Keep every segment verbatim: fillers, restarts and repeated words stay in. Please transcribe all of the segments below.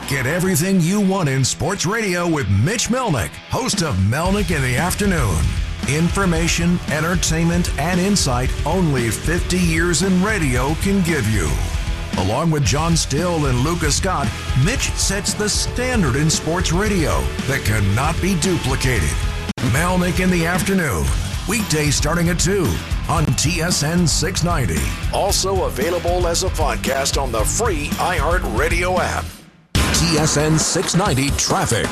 Get everything you want in sports radio with Mitch Melnick, host of Melnick in the Afternoon. Information, entertainment, and insight only fifty years in radio can give you. Along with John Still and Lucas Scott, Mitch sets the standard in sports radio that cannot be duplicated. Melnick in the Afternoon, weekdays starting at two on T S N six ninety. Also available as a podcast on the free iHeartRadio app. T S N six ninety traffic.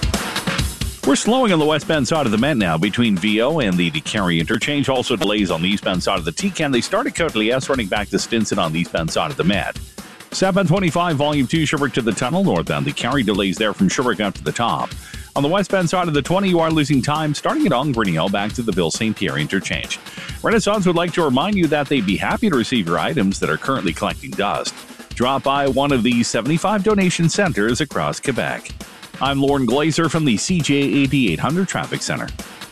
We're slowing on the westbound side of the Met now between V O and the DeCarry interchange. Also delays on the eastbound side of the T C A N. They start at Coatley S running back to Stinson on the eastbound side of the Met. Southbound twenty-five, Volume two, Sherbrooke to the tunnel. Northbound DeCarry delays there from Sherbrooke up to the top. On the westbound side of the twenty, you are losing time starting at Ongrenio back to the Ville Saint Pierre interchange. Renaissance would like to remind you that they'd be happy to receive your items that are currently collecting dust. Drop by one of the seventy-five donation centers across Quebec. I'm Lauren Glazer from the C J eighty-eight hundred Traffic Center.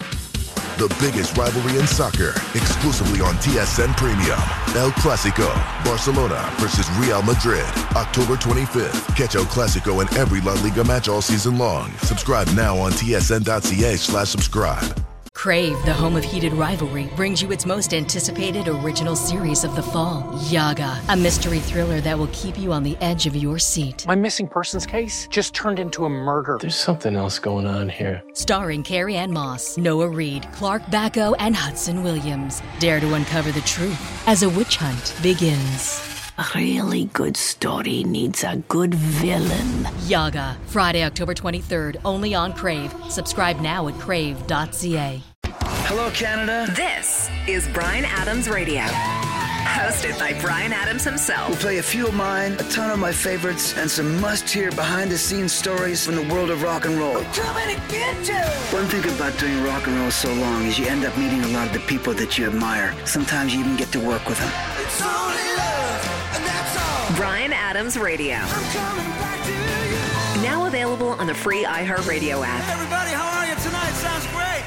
The biggest rivalry in soccer, exclusively on T S N Premium. El Clasico, Barcelona versus Real Madrid, October twenty-fifth. Catch El Clasico in every La Liga match all season long. Subscribe now on tsn.ca slash subscribe. Crave, the home of heated rivalry, brings you its most anticipated original series of the fall, Yaga, a mystery thriller that will keep you on the edge of your seat. My missing persons case just turned into a murder. There's something else going on here. Starring Carrie Ann Moss, Noah Reid, Clark Bacco, and Hudson Williams. Dare to uncover the truth as a witch hunt begins. A really good story needs a good villain. Yaga, Friday, October twenty-third, only on Crave. Subscribe now at crave dot c a. Hello, Canada. This is Bryan Adams Radio. Hosted by Bryan Adams himself. We'll play a few of mine, a ton of my favorites, and some must-hear behind-the-scenes stories from the world of rock and roll. I'm coming to get you! One thing about doing rock and roll so long is you end up meeting a lot of the people that you admire. Sometimes you even get to work with them. It's only love, and that's all. Bryan Adams Radio. I'm coming back to you. Now available on the free iHeartRadio app. Hey everybody, how are you tonight? Sounds great.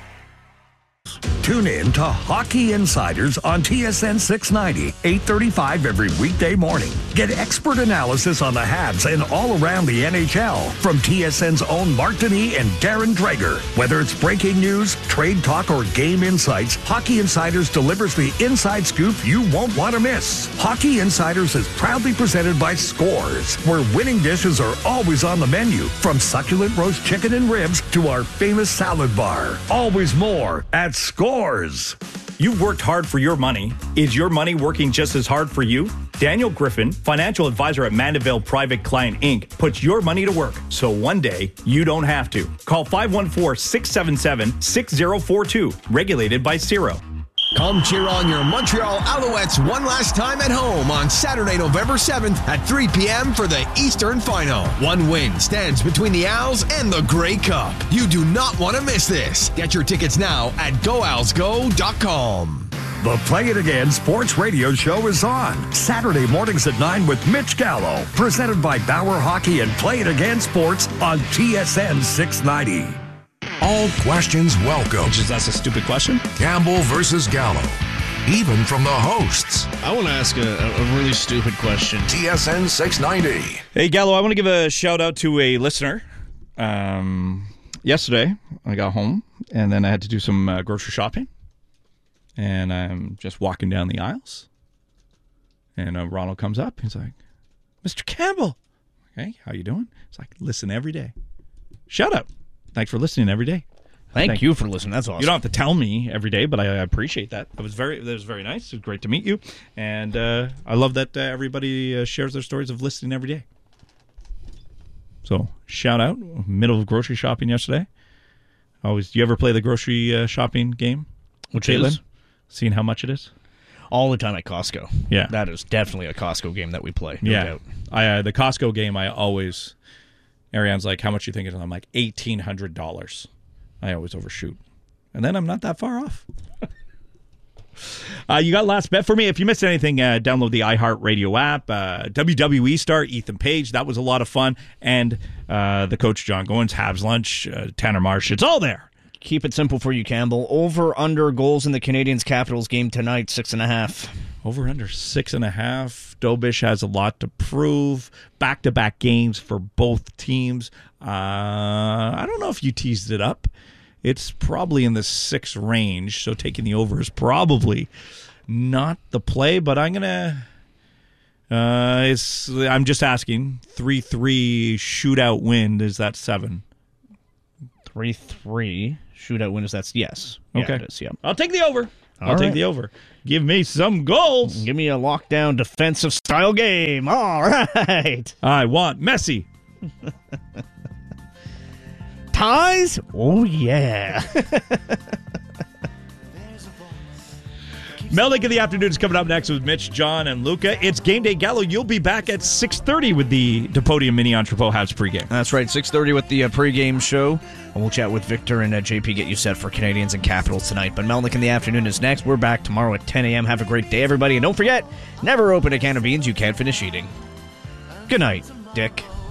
Tune in to Hockey Insiders on T S N six ninety, eight thirty-five every weekday morning. Get expert analysis on the Habs and all around the N H L from T S N's own Mark Denis and Darren Dreger. Whether it's breaking news, trade talk, or game insights, Hockey Insiders delivers the inside scoop you won't want to miss. Hockey Insiders is proudly presented by Scores, where winning dishes are always on the menu, from succulent roast chicken and ribs to our famous salad bar. Always more at Scores. You've worked hard for your money. Is your money working just as hard for you? Daniel Griffin, financial advisor at Mandeville Private Client Incorporated, puts your money to work so one day you don't have to. Call five one four, six seven seven, six zero four two. Regulated by C I R O. Come cheer on your Montreal Alouettes one last time at home on Saturday, November seventh at three p.m. for the Eastern Final. One win stands between the Owls and the Grey Cup. You do not want to miss this. Get your tickets now at go owls go dot com. The Play It Again Sports Radio Show is on Saturday mornings at nine with Mitch Gallo, presented by Bauer Hockey and Play It Again Sports on T S N six ninety. All questions welcome. Which is, that's a stupid question. Campbell versus Gallo. Even from the hosts. I want to ask a, a really stupid question. T S N six ninety. Hey, Gallo, I want to give a shout out to a listener. Um, yesterday, I got home, and then I had to do some uh, grocery shopping. And I'm just walking down the aisles. And uh, Ronald comes up. He's like, Mister Campbell. Hey, how you doing? It's like, listen every day. Shout out. Thanks for listening every day. Thank, Thank you for listening. That's awesome. You don't have to tell me every day, but I, I appreciate that. It was very, that was very nice. It was great to meet you, and uh, I love that uh, everybody uh, shares their stories of listening every day. So shout out. Middle of grocery shopping yesterday. Always. Do you ever play the grocery uh, shopping game? Which Caitlin? is Seeing how much it is. All the time at Costco. Yeah, that is definitely a Costco game that we play. No yeah, doubt. I uh, the Costco game. I always. Ariane's like, how much you think it is? I'm like, eighteen hundred dollars. I always overshoot. And then I'm not that far off. uh, you got last bet for me? If you missed anything, uh, download the iHeartRadio app. Uh, W W E star Ethan Page. That was a lot of fun. And uh, the coach, John Goins, Habs Lunch, uh, Tanner Marsh. It's all there. Keep it simple for you, Campbell. Over, under goals in the Canadiens-Capitals game tonight, six and a half. Over under six and a half. Dobish has a lot to prove. Back-to-back games for both teams. Uh, I don't know if you teased it up. It's probably in the six range, so taking the over is probably not the play, but I'm going to... Uh, it's. I'm just asking. three three shootout win. Is that seven? three three shootout win. Is that yes? Okay. Yeah, it is, yeah. I'll take the over. All I'll right. take the over. Give me some goals. Give me a lockdown defensive style game. All right. I want Messi. Ties? Oh, yeah. Melnick in the afternoon is coming up next with Mitch, John, and Luca. It's Game Day Gallo. You'll be back at six thirty with the DePodium Mini Entrepot Habs pregame. That's right, six thirty with the uh, pregame show. And we'll chat with Victor and uh, J P, get you set for Canadians and Capitals tonight. But Melnick in the afternoon is next. We're back tomorrow at ten a.m. Have a great day, everybody. And don't forget, never open a can of beans you can't finish eating. Good night, Dick.